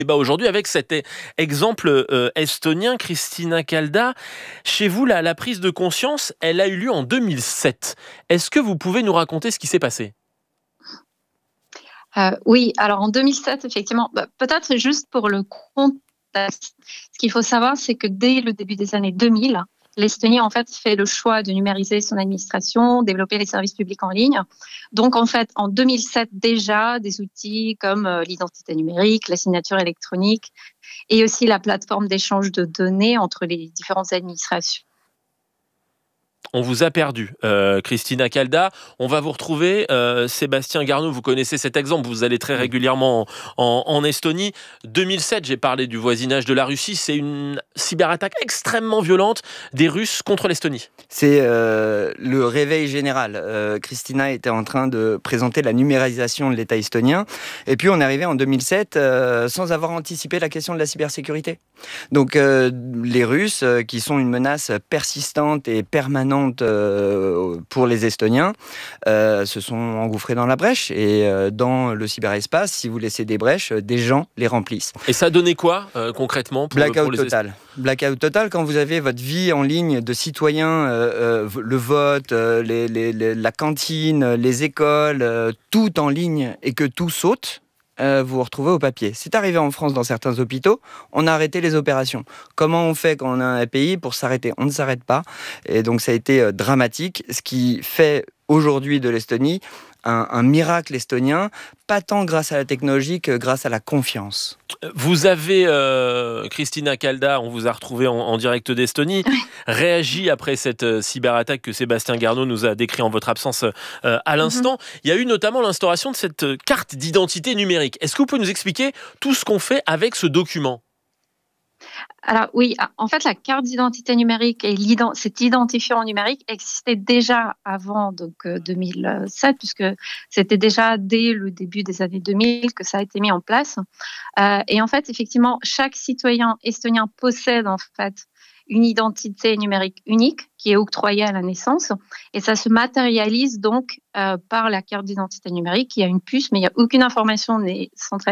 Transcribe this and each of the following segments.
Aujourd'hui, avec cet exemple estonien, Kristiina Kalda, chez vous, la prise de conscience, elle a eu lieu en 2007. Est-ce que vous pouvez nous raconter ce qui s'est passé ? Oui, alors en 2007, effectivement, peut-être juste pour le contexte, ce qu'il faut savoir, c'est que dès le début des années 2000, l'Estonie en fait fait le choix de numériser son administration, développer les services publics en ligne. Donc en fait, en 2007 déjà, des outils comme l'identité numérique, la signature électronique et aussi la plateforme d'échange de données entre les différentes administrations. On vous a perdu, Kristiina Kalda. On va vous retrouver, Sébastien Garneau. Vous connaissez cet exemple, vous allez très régulièrement en Estonie. 2007, j'ai parlé du voisinage de la Russie. C'est une cyberattaque extrêmement violente des Russes contre l'Estonie. C'est le réveil général. Kristiina était en train de présenter la numérisation de l'État estonien. Et puis on est arrivé en 2007 sans avoir anticipé la question de la cybersécurité. Donc les Russes, qui sont une menace persistante et permanente pour les Estoniens, se sont engouffrés dans la brèche. Et dans le cyberespace, si vous laissez des brèches, des gens les remplissent. Et ça a donné quoi concrètement pour Blackout les total. Blackout total, quand vous avez votre vie en ligne de citoyen, le vote, la cantine, les écoles, tout en ligne et que tout saute, vous vous retrouvez au papier. C'est arrivé en France dans certains hôpitaux, on a arrêté les opérations. Comment on fait quand on a un pays pour s'arrêter ? On ne s'arrête pas. Et donc ça a été dramatique, ce qui fait aujourd'hui de l'Estonie un miracle estonien, pas tant grâce à la technologie que grâce à la confiance. Vous avez, Kristiina Kalda, on vous a retrouvé en direct d'Estonie, réagi après cette cyberattaque que Sébastien Garneau nous a décrit en votre absence à l'instant. Il y a eu notamment l'instauration de cette carte d'identité numérique. Est-ce que vous pouvez nous expliquer tout ce qu'on fait avec ce document ? Alors oui, en fait, la carte d'identité numérique et cet identifiant numérique existait déjà avant 2007, puisque c'était déjà dès le début des années 2000 que ça a été mis en place. Et en fait, effectivement, chaque citoyen estonien possède en fait une identité numérique unique qui est octroyée à la naissance, et ça se matérialise donc par la carte d'identité numérique. Il y a une puce, mais il n'y a aucune information n'est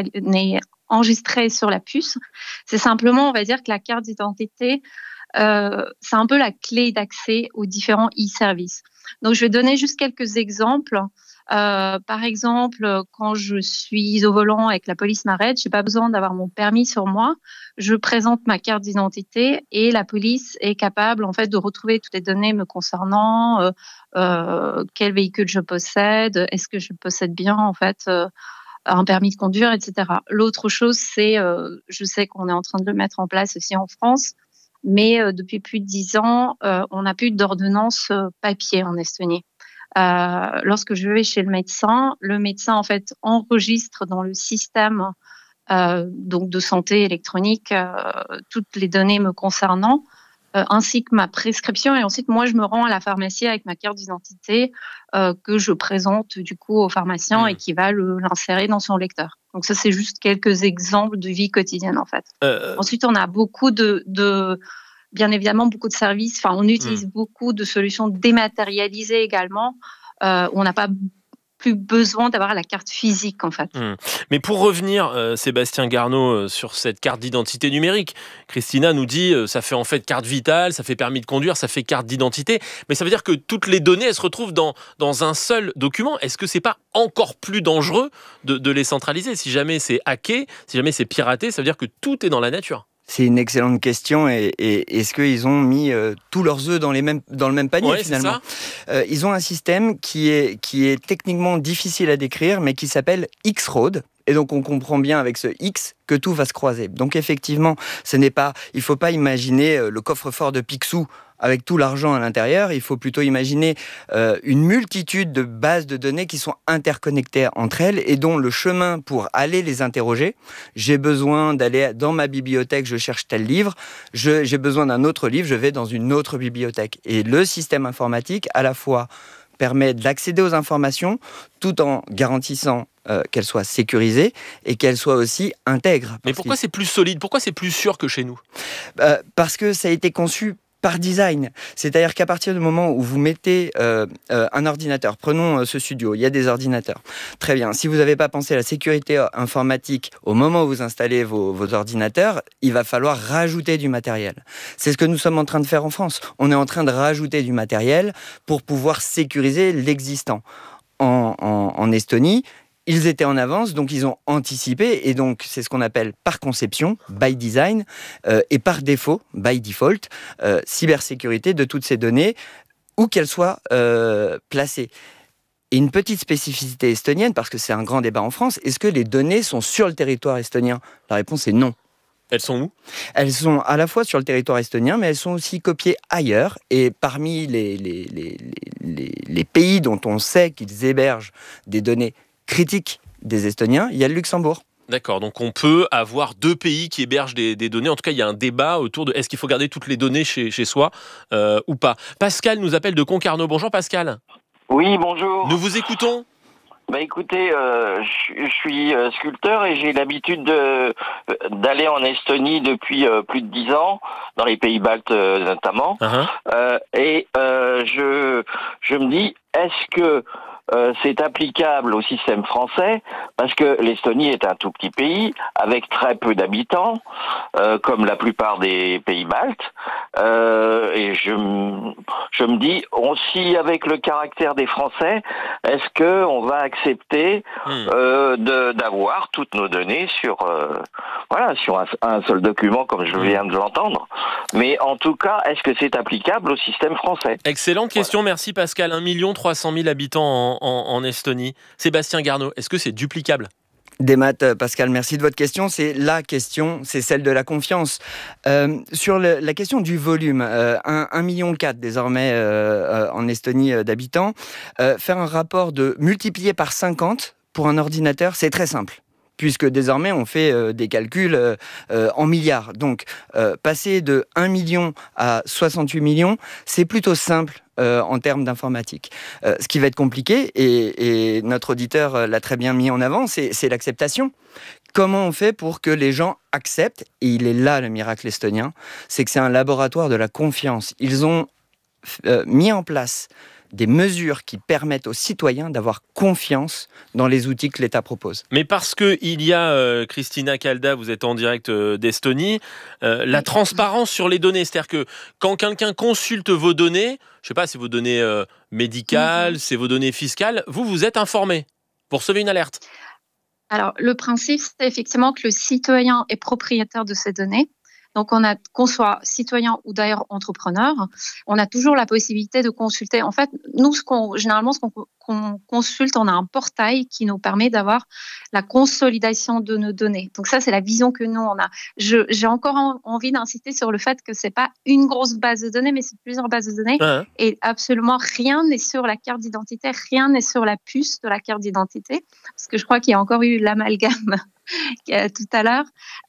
enregistrée sur la puce. C'est simplement, on va dire que la carte d'identité, c'est un peu la clé d'accès aux différents e-services. Donc, je vais donner juste quelques exemples. Par exemple, quand je suis au volant avec la police m'arrête, j'ai pas besoin d'avoir mon permis sur moi. Je présente ma carte d'identité et la police est capable en fait de retrouver toutes les données me concernant, quel véhicule je possède, est-ce que je possède bien en fait un permis de conduire, etc. L'autre chose, c'est, je sais qu'on est en train de le mettre en place aussi en France, mais depuis plus de 10 ans, on n'a plus d'ordonnance papier en Estonie. Lorsque je vais chez le médecin en fait enregistre dans le système donc de santé électronique toutes les données me concernant, ainsi que ma prescription, et ensuite moi je me rends à la pharmacie avec ma carte d'identité que je présente du coup au pharmacien et qui va l'insérer dans son lecteur. Donc ça, c'est juste quelques exemples de vie quotidienne en fait. Ensuite, on a beaucoup bien évidemment beaucoup de services, on utilise beaucoup de solutions dématérialisées également, où on n'a pas plus besoin d'avoir la carte physique en fait. Mais pour revenir, Sébastien Garneau, sur cette carte d'identité numérique, Kristiina nous dit ça fait en fait carte vitale, ça fait permis de conduire, ça fait carte d'identité, mais ça veut dire que toutes les données elles se retrouvent dans un seul document. Est-ce que c'est pas encore plus dangereux de les centraliser ? Si jamais c'est hacké, si jamais c'est piraté, ça veut dire que tout est dans la nature. C'est une excellente question. Et est-ce qu'ils ont mis tous leurs œufs dans le même panier finalement ? Ils ont un système qui est techniquement difficile à décrire, mais qui s'appelle X-Road. Et donc on comprend bien avec ce X que tout va se croiser. Donc effectivement, il ne faut pas imaginer le coffre-fort de Picsou avec tout l'argent à l'intérieur. Il faut plutôt imaginer une multitude de bases de données qui sont interconnectées entre elles et dont le chemin pour aller les interroger, j'ai besoin d'aller dans ma bibliothèque, je cherche tel livre, j'ai besoin d'un autre livre, je vais dans une autre bibliothèque. Et le système informatique, à la fois, permet d'accéder aux informations tout en garantissant qu'elles soient sécurisées et qu'elles soient aussi intègres. Mais pourquoi c'est plus solide ? Pourquoi c'est plus sûr que chez nous ? Parce que ça a été conçu par design. C'est-à-dire qu'à partir du moment où vous mettez un ordinateur, prenons ce studio, il y a des ordinateurs. Très bien. Si vous n'avez pas pensé à la sécurité informatique au moment où vous installez vos ordinateurs, il va falloir rajouter du matériel. C'est ce que nous sommes en train de faire en France. On est en train de rajouter du matériel pour pouvoir sécuriser l'existant. En Estonie, ils étaient en avance, donc ils ont anticipé, et donc c'est ce qu'on appelle par conception, by design, et par défaut, by default, cybersécurité de toutes ces données, où qu'elles soient placées. Et une petite spécificité estonienne, parce que c'est un grand débat en France, est-ce que les données sont sur le territoire estonien ? La réponse est non. Elles sont où ? Elles sont à la fois sur le territoire estonien, mais elles sont aussi copiées ailleurs. Et parmi les pays dont on sait qu'ils hébergent des données critiques des Estoniens, il y a le Luxembourg. D'accord, donc on peut avoir 2 pays qui hébergent des données. En tout cas, il y a un débat autour de est-ce qu'il faut garder toutes les données chez soi ou pas. Pascal nous appelle de Concarneau. Bonjour Pascal. Oui, bonjour. Nous vous écoutons. Écoutez, je suis sculpteur et j'ai l'habitude d'aller en Estonie depuis plus de 10 ans, dans les pays baltes notamment. Et je me dis, est-ce que c'est applicable au système français, parce que l'Estonie est un tout petit pays avec très peu d'habitants, comme la plupart des pays baltes, et je me dis aussi, avec le caractère des Français, est-ce que on va accepter d'avoir toutes nos données sur un seul document, comme je viens de l'entendre, mais en tout cas, est-ce que c'est applicable au système français ? Excellente question, merci Pascal. 1 300 000 habitants en Estonie. Sébastien Garnaud, est-ce que c'est duplicable ? Des maths, Pascal, merci de votre question. C'est la question, c'est celle de la confiance. Sur la question du volume, 1,4 million désormais en Estonie d'habitants, faire un rapport de multiplié par 50 pour un ordinateur, c'est très simple, puisque désormais on fait des calculs en milliards. Donc, passer de 1 million à 68 millions, c'est plutôt simple en termes d'informatique. Ce qui va être compliqué, et notre auditeur l'a très bien mis en avant, c'est l'acceptation. Comment on fait pour que les gens acceptent ? Et il est là le miracle estonien, c'est que c'est un laboratoire de la confiance. Ils ont mis en place des mesures qui permettent aux citoyens d'avoir confiance dans les outils que l'État propose. Mais parce qu'il y a, Christina Calda, vous êtes en direct d'Estonie, la transparence sur les données. C'est-à-dire que quand quelqu'un consulte vos données, je ne sais pas, c'est vos données médicales, c'est vos données fiscales, vous êtes informé, vous recevez une alerte. Alors, le principe, c'est effectivement que le citoyen est propriétaire de ces données. Donc, qu'on soit citoyen ou d'ailleurs entrepreneur, on a toujours la possibilité de consulter. En fait, nous, généralement, ce qu'on consulte, on a un portail qui nous permet d'avoir la consolidation de nos données. Donc ça, c'est la vision que nous, on a. J'ai encore envie d'insister sur le fait que c'est pas une grosse base de données, mais c'est plusieurs bases de données. Et absolument rien n'est sur la carte d'identité, rien n'est sur la puce de la carte d'identité, parce que je crois qu'il y a encore eu l'amalgame tout à l'heure.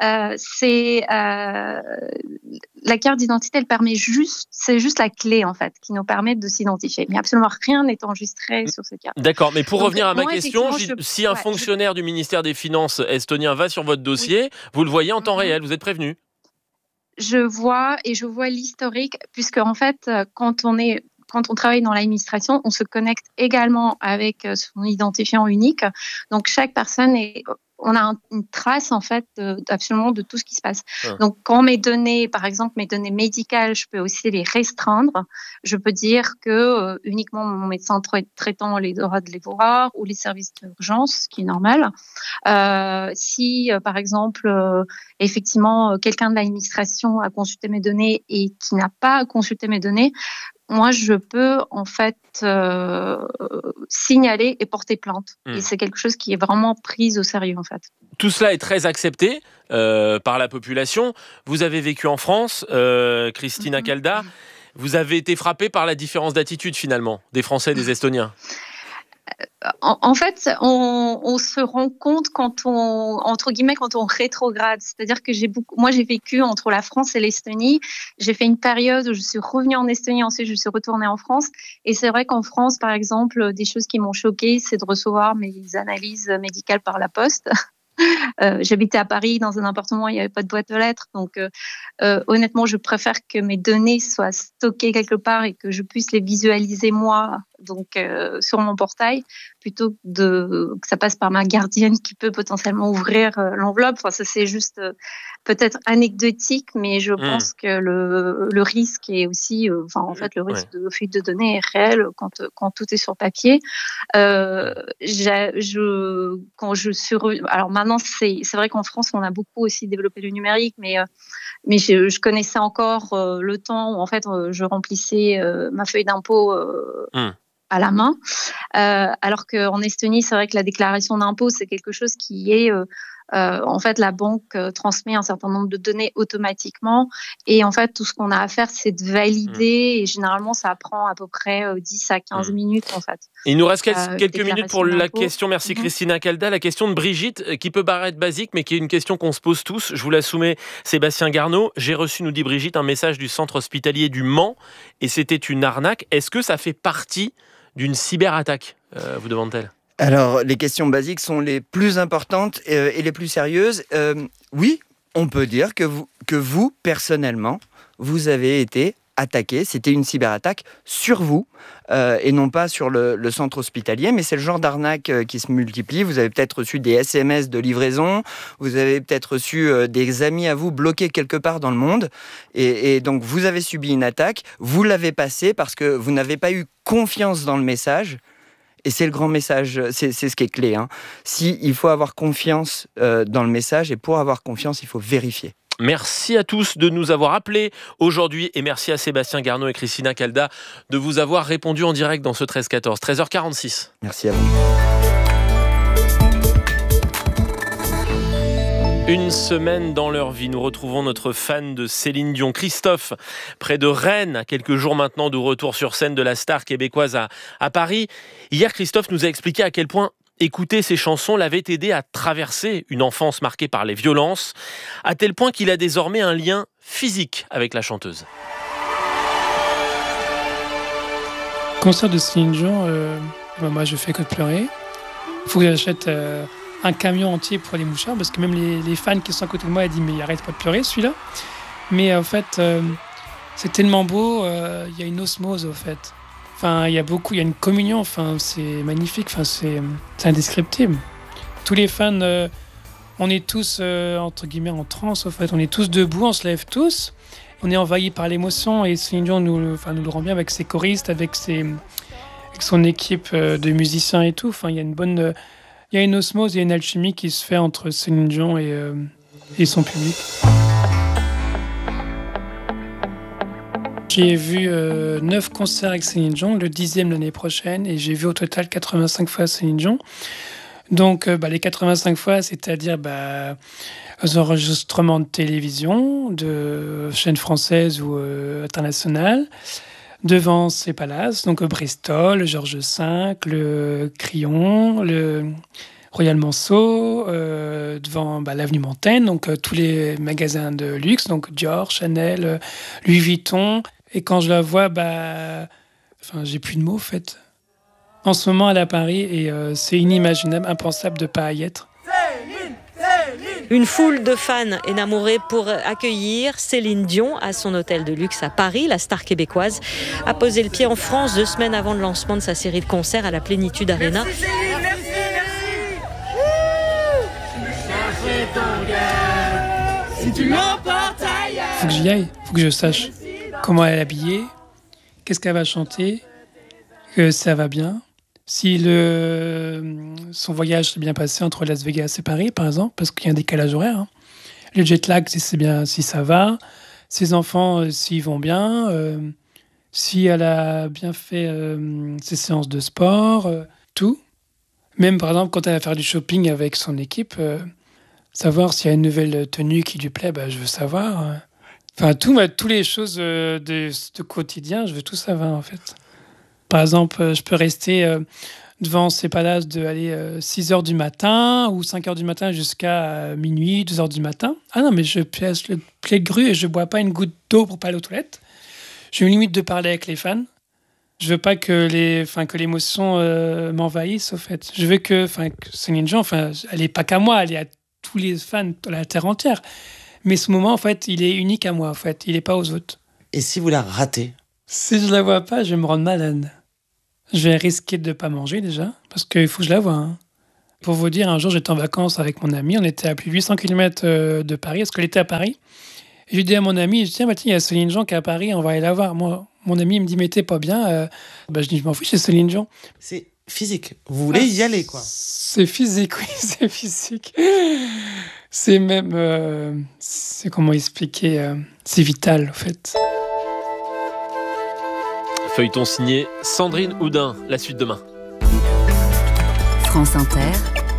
La carte d'identité, elle permet c'est juste la clé en fait qui nous permet de s'identifier. Mais absolument rien n'est enregistré sur cette carte. D'accord, mais pour revenir à ma question, si un fonctionnaire du ministère des Finances estonien va sur votre dossier, vous le voyez en temps réel, vous êtes prévenu. Je vois l'historique, puisque en fait, quand on travaille dans l'administration, on se connecte également avec son identifiant unique. Donc chaque personne on a une trace en fait absolument de tout ce qui se passe. Donc quand mes données, par exemple mes données médicales, je peux aussi les restreindre. Je peux dire que uniquement mon médecin traitant les aura de les voir, ou les services d'urgence, ce qui est normal. Si par exemple effectivement quelqu'un de l'administration a consulté mes données et qui n'a pas consulté mes données, moi, je peux en fait signaler et porter plainte. Et c'est quelque chose qui est vraiment pris au sérieux en fait. Tout cela est très accepté par la population. Vous avez vécu en France, Christina Calda. Vous avez été frappée par la différence d'attitude finalement des Français et des Estoniens. En fait, on se rend compte quand on rétrograde. C'est-à-dire que moi, j'ai vécu entre la France et l'Estonie. J'ai fait une période où je suis revenue en Estonie, ensuite je suis retournée en France. Et c'est vrai qu'en France, par exemple, des choses qui m'ont choquée, c'est de recevoir mes analyses médicales par la poste. J'habitais à Paris dans un appartement, il n'y avait pas de boîte aux lettres. Donc, honnêtement, je préfère que mes données soient stockées quelque part et que je puisse les visualiser moi, donc sur mon portail, plutôt que ça passe par ma gardienne qui peut potentiellement ouvrir l'enveloppe. Enfin, ça, c'est juste peut-être anecdotique, mais je pense que le risque est aussi, en fait, le risque de fuite de données est réel quand tout est sur papier. Alors maintenant, c'est vrai qu'en France, on a beaucoup aussi développé le numérique, mais je connaissais encore le temps où en fait je remplissais ma feuille d'impôt à la main, alors qu'en Estonie, c'est vrai que la déclaration d'impôt, c'est quelque chose qui est en fait, la banque transmet un certain nombre de données automatiquement. Et en fait, tout ce qu'on a à faire, c'est de valider. Et généralement, ça prend à peu près 10 à 15 minutes, en fait. Il nous reste quelques minutes pour la question. Merci Christina Calda. La question de Brigitte, qui peut paraître basique, mais qui est une question qu'on se pose tous. Je vous la soumets, Sébastien Garnaud. J'ai reçu, nous dit Brigitte, un message du centre hospitalier du Mans. Et c'était une arnaque. Est-ce que ça fait partie d'une cyberattaque, vous demande-t-elle? Alors, les questions basiques sont les plus importantes et les plus sérieuses. Oui, on peut dire que vous, personnellement, vous avez été attaqué. C'était une cyberattaque sur vous et non pas sur le centre hospitalier. Mais c'est le genre d'arnaque qui se multiplie. Vous avez peut-être reçu des SMS de livraison. Vous avez peut-être reçu des amis à vous bloqués quelque part dans le monde. Et donc, vous avez subi une attaque. Vous l'avez passée parce que vous n'avez pas eu confiance dans le message. Et c'est le grand message, c'est ce qui est clé. Il faut avoir confiance dans le message, et pour avoir confiance, il faut vérifier. Merci à tous de nous avoir appelés aujourd'hui, et merci à Sébastien Garnaud et Christina Calda de vous avoir répondu en direct dans ce 13-14, 13h46. Merci à vous. Une semaine dans leur vie, nous retrouvons notre fan de Céline Dion, Christophe, près de Rennes, à quelques jours maintenant de retour sur scène de la star québécoise à Paris. Hier, Christophe nous a expliqué à quel point écouter ses chansons l'avait aidé à traverser une enfance marquée par les violences, à tel point qu'il a désormais un lien physique avec la chanteuse. Concert de Céline Dion, moi je fais que de pleurer. Il faut que j'achète un camion entier pour les mouchoirs, parce que même les fans qui sont à côté de moi, ils disent mais arrête pas de pleurer celui-là. Mais en fait, c'est tellement beau, il y a une osmose au fait. Enfin, il y a une communion, enfin, c'est magnifique, enfin, c'est indescriptible. Tous les fans, on est tous, entre guillemets, en transe, au fait. On est tous debout, on se lève tous. On est envahis par l'émotion, et Céline Dion nous le rend bien avec ses choristes, avec son équipe de musiciens et tout. Enfin, il y a une osmose et une alchimie qui se fait entre Céline Dion et son public. J'ai vu 9 concerts avec Céline Dion, le 10e l'année prochaine, et j'ai vu au total 85 fois Céline Dion. Donc les 85 fois, c'est-à-dire aux enregistrements de télévision, de chaînes françaises ou internationales, devant ces palaces, donc Bristol, le Georges V, le Crillon, le Royal Monceau, devant l'avenue Montaigne, donc tous les magasins de luxe, donc Dior, Chanel, Louis Vuitton. Et quand je la vois, j'ai plus de mots, en fait. En ce moment, elle est à Paris et c'est inimaginable, impensable de ne pas y être. Une foule de fans énamourés pour accueillir Céline Dion à son hôtel de luxe à Paris. La star québécoise a posé le pied en France 2 semaines avant le lancement de sa série de concerts à la Plénitude Arena. Merci Céline, merci. Si tu l'emportes ailleurs. Faut que j'y aille, faut que je sache comment elle est habillée, qu'est-ce qu'elle va chanter, que ça va bien. Si son voyage s'est bien passé entre Las Vegas et Paris, par exemple, parce qu'il y a un décalage horaire. Le jet lag, si ça va. Ses enfants, s'ils vont bien. Si elle a bien fait ses séances de sport. Tout. Même, par exemple, quand elle va faire du shopping avec son équipe, savoir s'il y a une nouvelle tenue qui lui plaît, je veux savoir. Enfin, toutes les choses de quotidien, je veux tout savoir, en fait. Par exemple, je peux rester devant ces palaces de 6h du matin ou 5h du matin jusqu'à minuit, 2h du matin. Ah non, mais je pièce le pied de grue et je ne bois pas une goutte d'eau pour pas aller aux toilettes. J'ai une limite de parler avec les fans. Je veux pas que l'émotion m'envahisse, au fait. Je veux que Céline Dion, elle n'est pas qu'à moi, elle est à tous les fans de la Terre entière. Mais ce moment, en fait, il est unique à moi, en fait. Il n'est pas aux autres. Et si vous la ratez ? Si je la vois pas, je vais me rendre malade. Je vais risquer de ne pas manger déjà, parce qu'il faut que je la voie. Hein. Pour vous dire, un jour, j'étais en vacances avec mon ami. On était à plus de 800 km de Paris, parce qu'elle était à Paris. Et j'ai dit à mon ami, tiens, il y a Céline Dion qui est à Paris, on va aller la voir. Moi, mon ami il me dit, mais t'es pas bien. Je dis, je m'en fiche, c'est Céline Dion. C'est physique. Vous voulez y aller, quoi. C'est physique, oui, c'est physique. C'est même... c'est comment expliquer c'est vital, en fait. Feuilleton signé Sandrine Houdin. La suite demain. France Inter,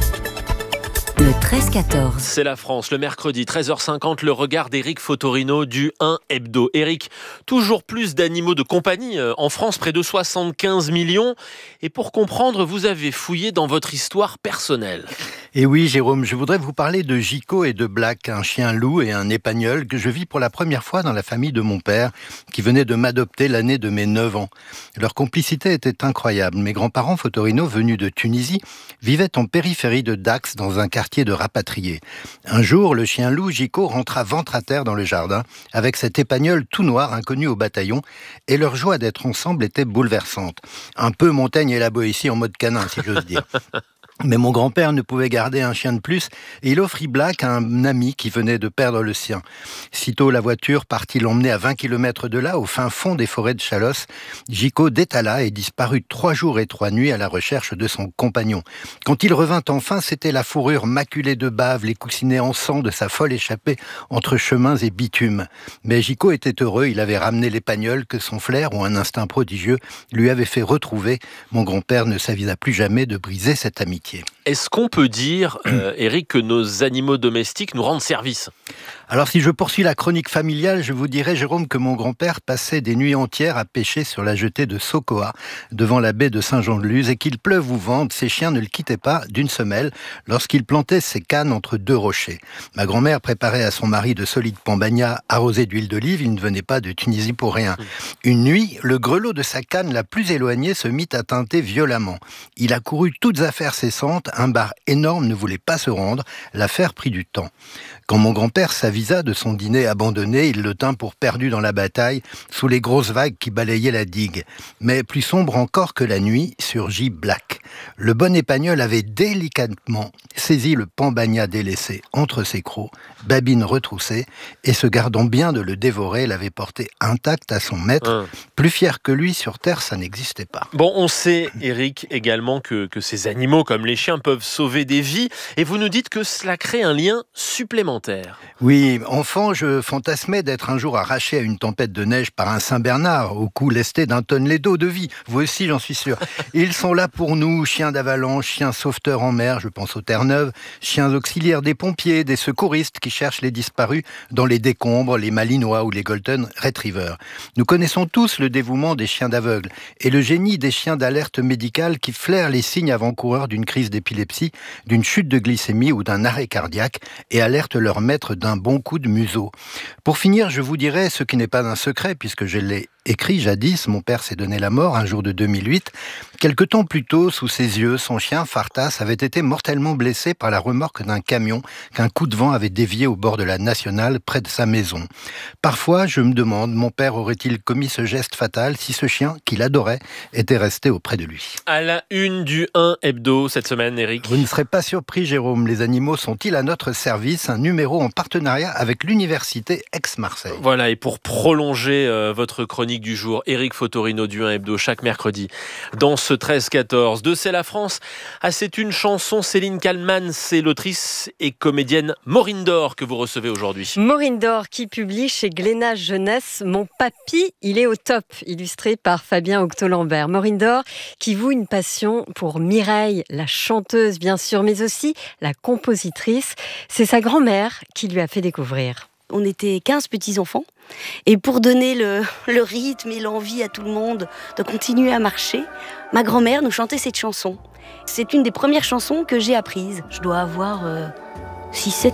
le 13-14. C'est la France, le mercredi, 13h50, le regard d'Éric Fotorino du 1 Hebdo. Éric, toujours plus d'animaux de compagnie en France, près de 75 millions. Et pour comprendre, vous avez fouillé dans votre histoire personnelle. Et oui, Jérôme, je voudrais vous parler de Gico et de Black, un chien loup et un épagnol que je vis pour la première fois dans la famille de mon père, qui venait de m'adopter l'année de mes 9 ans. Leur complicité était incroyable. Mes grands-parents Fotorino, venus de Tunisie, vivaient en périphérie de Dax, dans un quartier de rapatriés. Un jour, le chien loup Gico rentra ventre à terre dans le jardin, avec cet épagnol tout noir inconnu au bataillon, et leur joie d'être ensemble était bouleversante. Un peu Montaigne et la Boétie en mode canin, si j'ose dire. Mais mon grand-père ne pouvait garder un chien de plus et il offrit Black à un ami qui venait de perdre le sien. Sitôt la voiture partit l'emmener à 20 km de là, au fin fond des forêts de Chalosse, Gico détala et disparut 3 jours et 3 nuits à la recherche de son compagnon. Quand il revint enfin, c'était la fourrure maculée de bave, les coussinets en sang de sa folle échappée entre chemins et bitumes. Mais Gico était heureux, il avait ramené l'épagnol que son flair ou un instinct prodigieux lui avait fait retrouver. Mon grand-père ne s'avisa plus jamais de briser cette amitié. Est-ce qu'on peut dire, Éric, que nos animaux domestiques nous rendent service ? Alors si je poursuis la chronique familiale, je vous dirais, Jérôme, que mon grand-père passait des nuits entières à pêcher sur la jetée de Sokoa, devant la baie de Saint-Jean-de-Luz, et qu'il pleuve ou vente, ses chiens ne le quittaient pas d'une semelle lorsqu'il plantait ses cannes entre 2 rochers. Ma grand-mère préparait à son mari de solides pambagnas arrosés d'huile d'olive, il ne venait pas de Tunisie pour rien. Une nuit, le grelot de sa canne la plus éloignée se mit à teinter violemment. Il accourut toutes affaires cessantes, un bar énorme ne voulait pas se rendre, l'affaire prit du temps. Quand mon grand-père s'avisa de son dîner abandonné, il le tint pour perdu dans la bataille, sous les grosses vagues qui balayaient la digue. Mais plus sombre encore que la nuit, surgit Black. Le bon épagnol avait délicatement saisi le pambagna délaissé entre ses crocs, babine retroussée, et se gardant bien de le dévorer, l'avait porté intact à son maître. Plus fier que lui, sur Terre, ça n'existait pas. Bon, on sait, Éric, également que ces animaux, comme les chiens, peuvent sauver des vies, et vous nous dites que cela crée un lien supplémentaire. Oui, enfant, je fantasmais d'être un jour arraché à une tempête de neige par un Saint-Bernard, au cou lesté d'un tonnelet d'eau de vie. Vous aussi, j'en suis sûr. Ils sont là pour nous, chiens d'avalanche, chiens sauveteurs en mer, je pense aux Terre-Neuve, chiens auxiliaires des pompiers, des secouristes qui cherchent les disparus dans les décombres, les Malinois ou les Golden Retrievers. Nous connaissons tous le dévouement des chiens d'aveugles et le génie des chiens d'alerte médicale qui flairent les signes avant-coureurs d'une crise d'épilepsie, d'une chute de glycémie ou d'un arrêt cardiaque et alertent leur maître d'un bon coup de museau. Pour finir, je vous dirai ce qui n'est pas un secret puisque je l'ai écrit jadis, mon père s'est donné la mort un jour de 2008. Quelque temps plus tôt, sous ses yeux, son chien, Fartas, avait été mortellement blessé par la remorque d'un camion qu'un coup de vent avait dévié au bord de la nationale près de sa maison. Parfois, je me demande, mon père aurait-il commis ce geste fatal si ce chien, qu'il adorait, était resté auprès de lui. À la une du 1 Hebdo cette semaine, Éric. Vous ne serez pas surpris, Jérôme, les animaux sont-ils à notre service? Un numéro en partenariat avec l'université Aix-Marseille. Voilà, et pour prolonger votre chronique du jour, Éric Fotorino du 1 Hebdo chaque mercredi dans ce 13-14 de C'est la France. Ah, c'est une chanson, Céline Kallmann, c'est l'autrice et comédienne Maureen Dor que vous recevez aujourd'hui. Maureen Dor qui publie chez Glénat Jeunesse Mon papy, il est au top, illustré par Fabien Octolambert. Maureen Dor qui voue une passion pour Mireille, la chanteuse bien sûr, mais aussi la compositrice. C'est sa grand-mère qui lui a fait découvrir. On était 15 petits-enfants. Et pour donner le rythme et l'envie à tout le monde de continuer à marcher, ma grand-mère nous chantait cette chanson. C'est une des premières chansons que j'ai apprises. Je dois avoir 6-7